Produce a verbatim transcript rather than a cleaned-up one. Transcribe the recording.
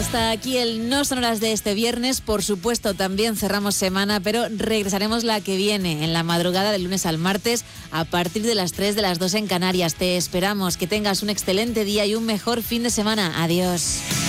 Hasta aquí el No Sonoras de este viernes. Por supuesto, también cerramos semana, pero regresaremos la que viene, en la madrugada del lunes al martes, a partir de las tres de las dos en Canarias. Te esperamos. Que tengas un excelente día y un mejor fin de semana. Adiós.